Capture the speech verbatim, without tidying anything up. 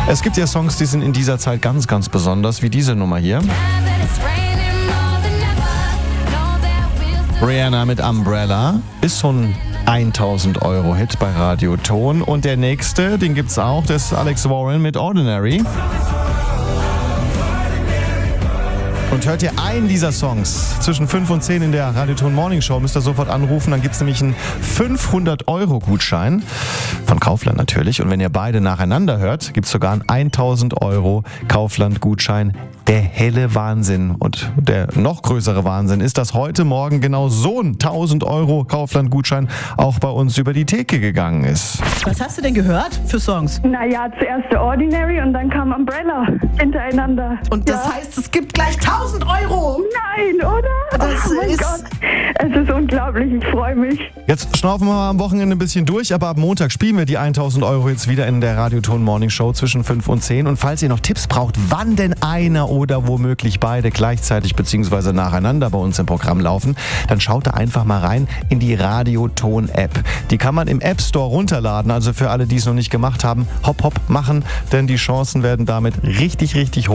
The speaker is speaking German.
Es gibt ja Songs, die sind in dieser Zeit ganz, ganz besonders, wie diese Nummer hier. Rihanna mit Umbrella ist so ein tausend Euro Hit bei Radio Ton. Und der nächste, den gibt's auch, das ist Alex Warren mit Ordinary. Und hört ihr einen dieser Songs zwischen fünf und zehn in der Radio Ton Morning Show, müsst ihr sofort anrufen, dann gibt's nämlich einen fünfhundert Euro Gutschein von Kaufland natürlich. Und wenn ihr beide nacheinander hört, gibt's sogar einen tausend Euro Kaufland Gutschein. Der helle Wahnsinn und der noch größere Wahnsinn ist, dass heute Morgen genau so ein tausend Euro Kaufland-Gutschein auch bei uns über die Theke gegangen ist. Was hast du denn gehört für Songs? Naja, zuerst der Ordinary und dann kam Umbrella hintereinander. Und das ja. heißt, es gibt gleich tausend Euro? Nein, oder? Das oh mein ist Gott, es ist unglaublich, ich freue mich. Jetzt schnaufen wir mal am Wochenende ein bisschen durch, aber ab Montag spielen wir die tausend Euro jetzt wieder in der Radio Ton Morning Show zwischen fünf und zehn. Und falls ihr noch Tipps braucht, wann denn einer oder womöglich beide gleichzeitig bzw. nacheinander bei uns im Programm laufen, dann schaut da einfach mal rein in die Radio Ton App. Die kann man im App Store runterladen, also für alle, die es noch nicht gemacht haben, hopp hopp machen, denn die Chancen werden damit richtig, richtig hoch.